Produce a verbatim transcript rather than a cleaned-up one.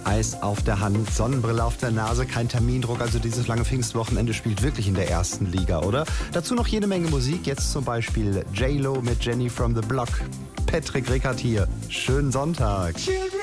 Eis auf der Hand, Sonnenbrille auf der Nase, kein Termindruck. Also dieses lange Pfingstwochenende spielt wirklich in der ersten Liga, oder? Dazu noch jede Menge Musik. Jetzt zum Beispiel J-Lo mit Jenny from the Block. Patrick Rickard hier. Schönen Sonntag.